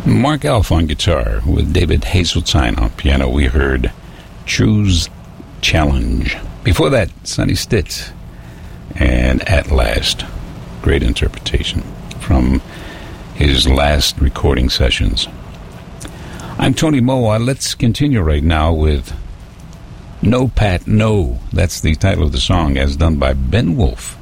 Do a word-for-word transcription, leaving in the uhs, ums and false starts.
Mark Elf on guitar with David Hazeltine on piano. We heard Choose Challenge. Before that, Sonny Stitt and At Last. Great interpretation from his last recording sessions. I'm Tony Moa. Let's continue right now with No Pat No. That's the title of the song, as done by Ben Wolf.